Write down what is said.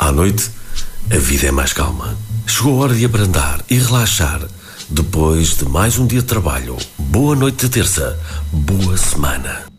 À noite, a vida é mais calma. Chegou a hora de abrandar e relaxar. Depois de mais um dia de trabalho, boa noite de terça, boa semana.